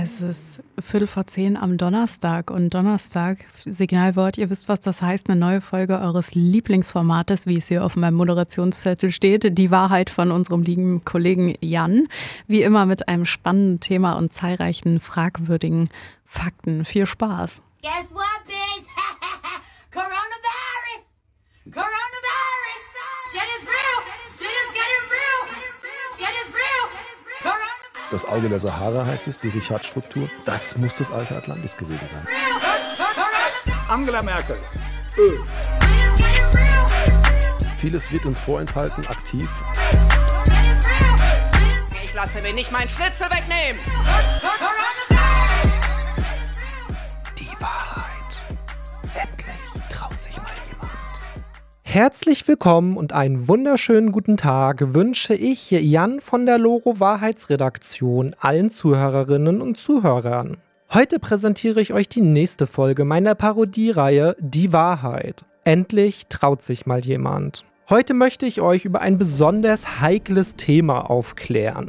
Es ist 9:15 am Donnerstag und Donnerstag, Signalwort, ihr wisst, was das heißt, eine neue Folge eures Lieblingsformates, wie es hier auf meinem Moderationszettel steht, die Wahrheit von unserem lieben Kollegen Jan, wie immer mit einem spannenden Thema und zahlreichen fragwürdigen Fakten. Viel Spaß! Guess what, bitch? Coronavirus! Coronavirus! Shit is real! Shit is getting real! Shit is real! Coronavirus! Das Auge der Sahara heißt es, die Richard-Struktur. Das muss das alte Atlantis gewesen sein. Angela Merkel. Vieles wird uns vorenthalten, aktiv. Ich lasse mir nicht meinen Schnitzel wegnehmen. Die Wahrheit. Endlich traut sich mal jemand. Herzlich willkommen und einen wunderschönen guten Tag wünsche ich Jan von der Loro Wahrheitsredaktion allen Zuhörerinnen und Zuhörern. Heute präsentiere ich euch die nächste Folge meiner Parodiereihe Die Wahrheit. Endlich traut sich mal jemand. Heute möchte ich euch über ein besonders heikles Thema aufklären.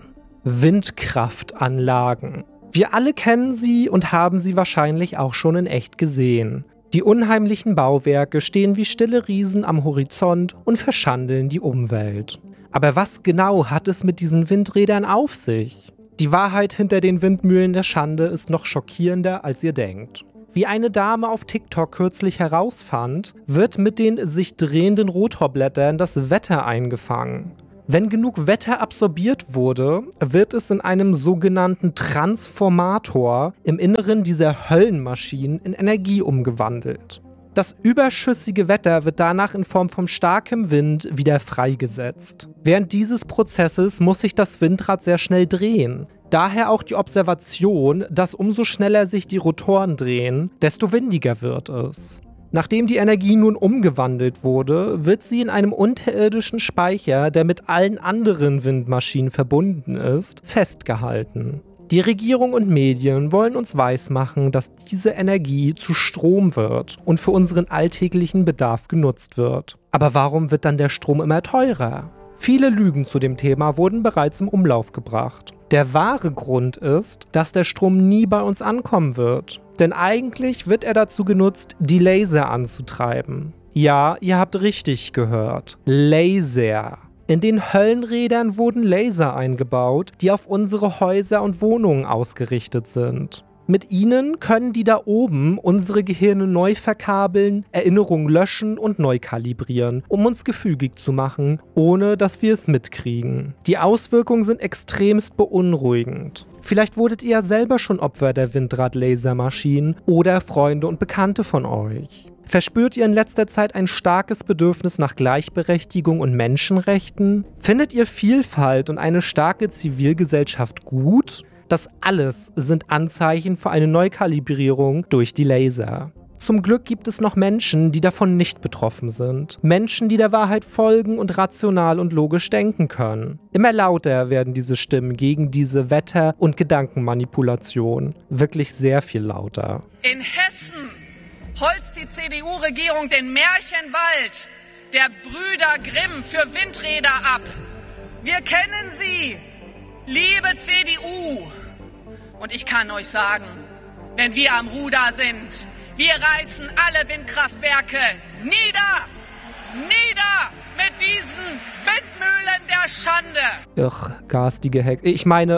Windkraftanlagen. Wir alle kennen sie und haben sie wahrscheinlich auch schon in echt gesehen. Die unheimlichen Bauwerke stehen wie stille Riesen am Horizont und verschandeln die Umwelt. Aber was genau hat es mit diesen Windrädern auf sich? Die Wahrheit hinter den Windmühlen der Schande ist noch schockierender, als ihr denkt. Wie eine Dame auf TikTok kürzlich herausfand, wird mit den sich drehenden Rotorblättern das Wetter eingefangen. Wenn genug Wetter absorbiert wurde, wird es in einem sogenannten Transformator im Inneren dieser Höllenmaschinen in Energie umgewandelt. Das überschüssige Wetter wird danach in Form von starkem Wind wieder freigesetzt. Während dieses Prozesses muss sich das Windrad sehr schnell drehen. Daher auch die Observation, dass umso schneller sich die Rotoren drehen, desto windiger wird es. Nachdem die Energie nun umgewandelt wurde, wird sie in einem unterirdischen Speicher, der mit allen anderen Windmaschinen verbunden ist, festgehalten. Die Regierung und Medien wollen uns weismachen, dass diese Energie zu Strom wird und für unseren alltäglichen Bedarf genutzt wird. Aber warum wird dann der Strom immer teurer? Viele Lügen zu dem Thema wurden bereits im Umlauf gebracht. Der wahre Grund ist, dass der Strom nie bei uns ankommen wird. Denn eigentlich wird er dazu genutzt, die Laser anzutreiben. Ja, ihr habt richtig gehört. Laser. In den Höllenrädern wurden Laser eingebaut, die auf unsere Häuser und Wohnungen ausgerichtet sind. Mit ihnen können die da oben unsere Gehirne neu verkabeln, Erinnerungen löschen und neu kalibrieren, um uns gefügig zu machen, ohne dass wir es mitkriegen. Die Auswirkungen sind extremst beunruhigend. Vielleicht wurdet ihr ja selber schon Opfer der Windrad-Lasermaschinen oder Freunde und Bekannte von euch. Verspürt ihr in letzter Zeit ein starkes Bedürfnis nach Gleichberechtigung und Menschenrechten? Findet ihr Vielfalt und eine starke Zivilgesellschaft gut? Das alles sind Anzeichen für eine Neukalibrierung durch die Laser. Zum Glück gibt es noch Menschen, die davon nicht betroffen sind. Menschen, die der Wahrheit folgen und rational und logisch denken können. Immer lauter werden diese Stimmen gegen diese Wetter- und Gedankenmanipulation. Wirklich sehr viel lauter. In Hessen holzt die CDU-Regierung den Märchenwald der Brüder Grimm für Windräder ab. Wir kennen sie, liebe CDU. Und ich kann euch sagen, wenn wir am Ruder sind, wir reißen alle Windkraftwerke nieder! Nieder mit diesen Windmühlen der Schande! Garstige Heck. Ich meine,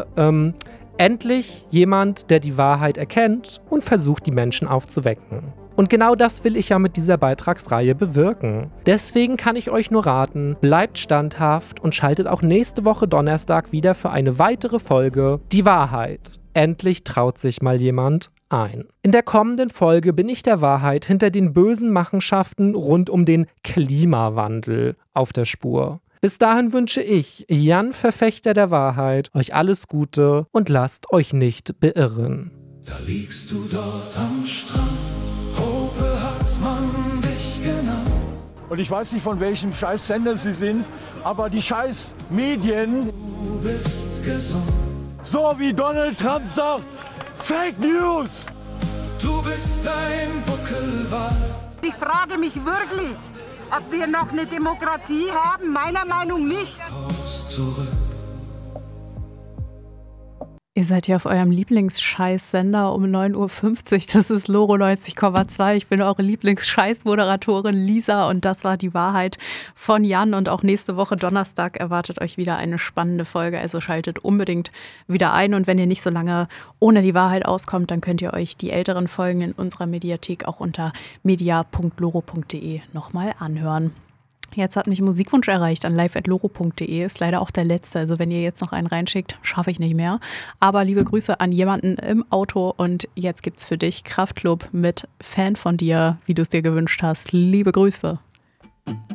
endlich jemand, der die Wahrheit erkennt und versucht, die Menschen aufzuwecken. Und genau das will ich ja mit dieser Beitragsreihe bewirken. Deswegen kann ich euch nur raten, bleibt standhaft und schaltet auch nächste Woche Donnerstag wieder für eine weitere Folge Die Wahrheit. Endlich traut sich mal jemand ein. In der kommenden Folge bin ich der Wahrheit hinter den bösen Machenschaften rund um den Klimawandel auf der Spur. Bis dahin wünsche ich, Jan, Verfechter der Wahrheit, euch alles Gute und lasst euch nicht beirren. Da liegst du dort am Strand, Hope hat man dich genannt. Und ich weiß nicht, von welchem Scheiß-Sender sie sind, aber die Scheiß-Medien, Du bist gesund, so wie Donald Trump sagt, Fake News! du bist ein Buckelwal. Ich frage mich wirklich, ob wir noch eine Demokratie haben. Meiner Meinung nicht. Zurück. Ihr seid hier auf eurem Lieblingsscheiß-Sender um 9.50 Uhr. Das ist Loro 90,2. Ich bin eure Lieblingsscheiß-Moderatorin Lisa und das war die Wahrheit von Jan. Und auch nächste Woche Donnerstag erwartet euch wieder eine spannende Folge. Also schaltet unbedingt wieder ein. Und wenn ihr nicht so lange ohne die Wahrheit auskommt, dann könnt ihr euch die älteren Folgen in unserer Mediathek auch unter media.loro.de nochmal anhören. Jetzt hat mich ein Musikwunsch erreicht an live@loro.de, ist leider auch der letzte. Also wenn ihr jetzt noch einen reinschickt, schaffe ich nicht mehr. Aber liebe Grüße an jemanden im Auto und jetzt gibt's für dich Kraftklub mit Fan von dir, wie du es dir gewünscht hast. Liebe Grüße.